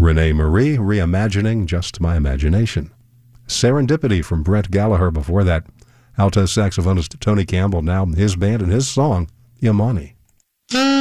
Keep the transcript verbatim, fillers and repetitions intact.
Renee Marie, Reimagining Just My Imagination. Serendipity from Brett Gallagher before that. Alto saxophonist Tony Campbell, now his band and his song, Yamani.